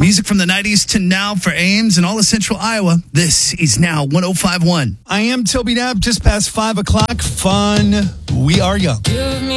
Music from the 90s to now for Ames and all of Central Iowa. This is Now 105.1. I am Toby Knapp, just past 5 o'clock. Fun. We are young.